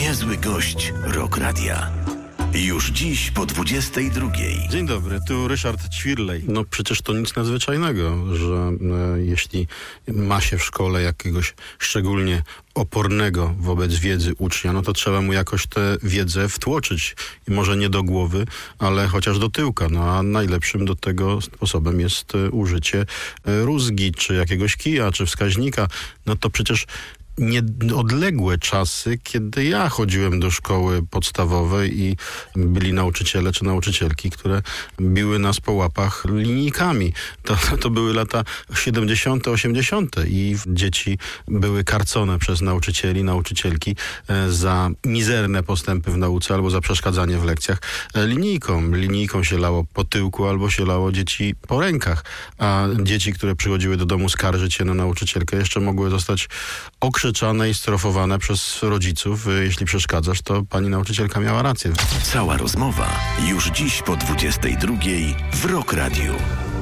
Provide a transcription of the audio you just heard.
Niezły gość Rock Radia. Już dziś po 22:00. Dzień dobry, tu Ryszard Ćwirlej. No przecież to nic nadzwyczajnego, że jeśli ma się w szkole jakiegoś szczególnie opornego wobec wiedzy ucznia, no to trzeba mu jakoś tę wiedzę wtłoczyć. I może nie do głowy, ale chociaż do tyłka. No a najlepszym do tego sposobem jest użycie rózgi, czy jakiegoś kija, czy wskaźnika. No to przecież nieodległe czasy, kiedy ja chodziłem do szkoły podstawowej i byli nauczyciele czy nauczycielki, które biły nas po łapach linijkami. To były lata 70., 80. i dzieci były karcone przez nauczycielki za mizerne postępy w nauce albo za przeszkadzanie w lekcjach linijką. Linijką się lało po tyłku albo się lało dzieci po rękach, a dzieci, które przychodziły do domu skarżyć się na nauczycielkę, jeszcze mogły zostać okrzyczane i strofowane przez rodziców. Jeśli przeszkadzasz, to pani nauczycielka miała rację. Cała rozmowa już dziś po 22:00 w Rock Radiu.